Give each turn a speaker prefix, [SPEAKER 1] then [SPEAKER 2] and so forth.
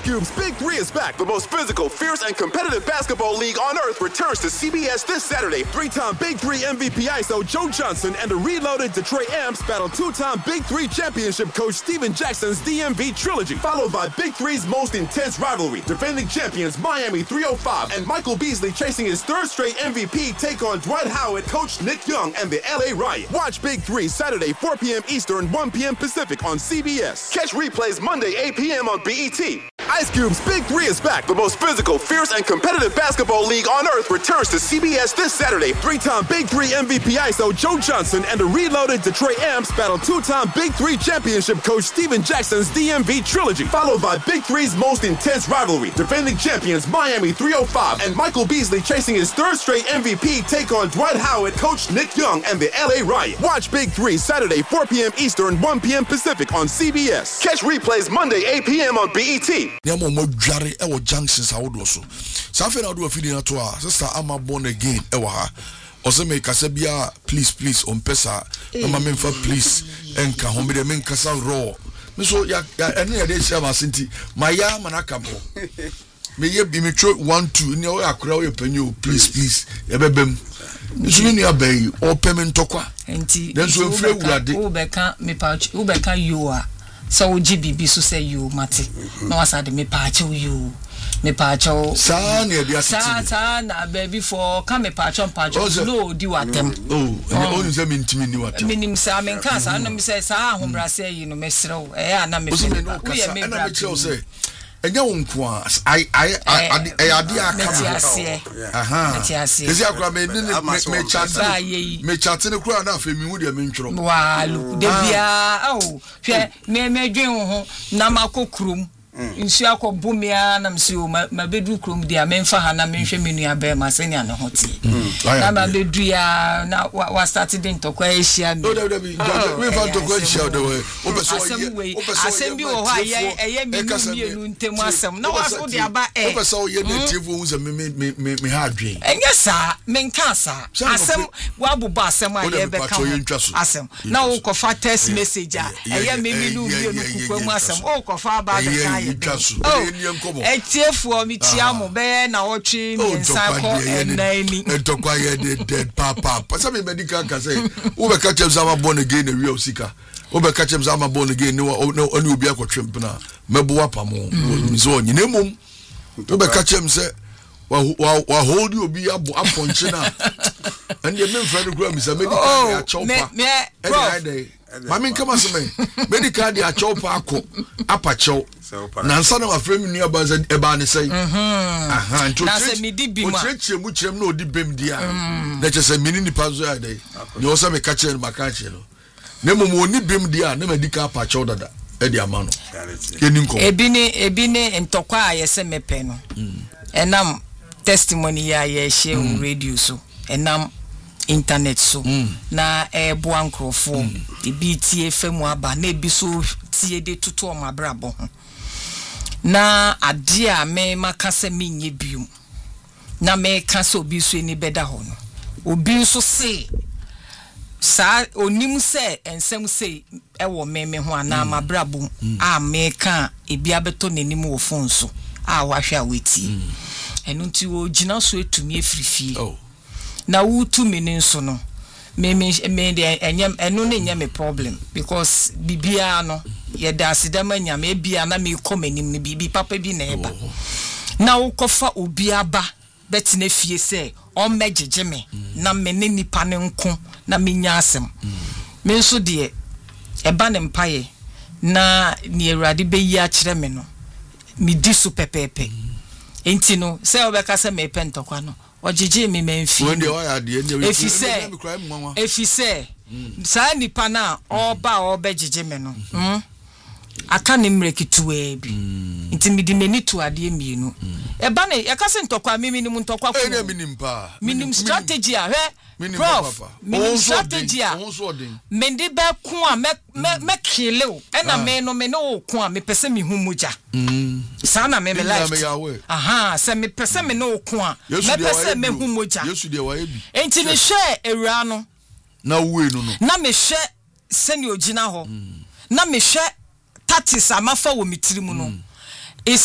[SPEAKER 1] Cube's Big Three is back. The most physical, fierce, and competitive basketball league on earth returns to CBS this Saturday. Three-time Big Three MVP ISO Joe Johnson and the reloaded Detroit Amps battle two-time Big Three championship coach Steven Jackson's DMV trilogy, followed by Big Three's most intense rivalry. Defending champions Miami 305 and Michael Beasley chasing his third straight MVP take on Dwight Howard, coach Nick Young, and the LA Riot. Watch Big Three Saturday 4 p.m. Eastern, 1 p.m. Pacific on CBS. Catch replays Monday 8 p.m. on BET. Ice Cube's Big Three is back. The most physical, fierce, and competitive basketball league on earth returns to CBS this Saturday. Three-time Big Three MVP ISO Joe Johnson and the reloaded Detroit Amps battle two-time Big Three championship coach Steven Jackson's DMV trilogy, followed by Big Three's most intense rivalry. Defending champions Miami 305 and Michael Beasley chasing his third straight MVP take on Dwight Howard, coach Nick Young, and the LA Riot. Watch Big Three Saturday 4 p.m. Eastern, 1 p.m. Pacific on CBS. Catch replays Monday 8 p.m. on BET.
[SPEAKER 2] Nemo mo dware e wo junctions a wodo so. Safe na do afidi na to a sister ama born again e wa ha. Ose me kasa bia please on pesa. Mama me fa please enka ho me de me nkasa raw. Me so ya ene ya de share ma senti. Maya manaka mo. Me ye bi me tro 1 2 ni o akura o panyo please e bebem. Nsu ni abai o payment tokwa.
[SPEAKER 3] Enti
[SPEAKER 2] den so enfre wurade.
[SPEAKER 3] Wo beka me pouch, wo beka you a. So GBB so say you mate. No was at me patch you. Me patch
[SPEAKER 2] sa na bia
[SPEAKER 3] sa na baby for come me patch no di watem.
[SPEAKER 2] Oh, and say me ntimi ni watem.
[SPEAKER 3] Minim sa men kan sa no me say sa ahombra say you no mesrew. Na me fe.
[SPEAKER 2] Wo ye me bra say enya wonko I ade aka aha ezi akura me chat ne kura na afa mi hu de me ntworo
[SPEAKER 3] wa lu de bia oh hwe me dwen ho na makokrum nsu akobumia na msio mabedu krom dia memfa ha na menhwe menu abe ma senia ne hote na mabedu ya na wa started ntokwa ehia me
[SPEAKER 2] we fa ntokwa ehia de we
[SPEAKER 3] asem bi wo ha eye menu ntemu asem na waso de aba
[SPEAKER 2] opesa o ye native wo ze me ha adwen
[SPEAKER 3] enye sa menka sa asem wa bubu asem a ye be ka asem na wo kofa text message a eye menu menu kukwamu asem o kofa ba de etiefu mi tiamo be na otwe mi nsako enani
[SPEAKER 2] entokwa ye dead papa pasa me medical ka say wo be catch am born again na we osika wo be catch am born again no oni obi akotwem na mebo apamo mi so nyina mom wo be catch am say wa hold you obi aponche na and ye memfa no kura mi say medical ya chopa mami kama seme medical dia chopa ako apacho na nsa na wafrem ni abaza eba ne sei aha nto
[SPEAKER 3] na se midi bima
[SPEAKER 2] ochechie mu chirem na odi bem dia na chese mini ni pazo ya dai ni o se me ka chire maka chire no na mo oni bem dia na medical apacho dada e dia ma no eni nko
[SPEAKER 3] ebini ntokwa ayese mepe no enam testimony ya ye share radio so enam internet so na ebo ankrofo the BT FM aba na ebiso tie de tutu o mabrabo ho na ade a me makase menye bium na me kase obi so ni beda ho no obi so se sa onim se ensem se ewo me ho ana mabrabo a me kan ebi abeto nanim wo phone so a wahwe a weti enu nti wo gina so etumi efrifie na wutu mini nso no me de enyem eno ne nyame problem because bibia no ye da asidama nyame bia na me komanim ne bibi papa bi na eba na wokofa obi aba betina fie se o megege me na me ne nipa ne nko na me nya asem me nso de eba ne mpaye na ni Awurade be yi a kire me no mi di so pepepe enti no se obeka se me pentokwa no ojiji mi menfi efise sa nipa na oba obejije me no aka ne mrekituwe bi nti midi meni to ade mienu eba ne yakase ntokwa mimi ni ntokwa ko minim strategy a prof minim strategy a mende be ko a me kile o ena me no me no ko a me pese mi hu muja sana me life aha se me pese me no ko a me pese me hu muja
[SPEAKER 2] yesu de wa ebi
[SPEAKER 3] enti me hwe ewura no
[SPEAKER 2] na we no
[SPEAKER 3] na me hwe seni ogina ho na me hwe tatis amafa wo mitirimu no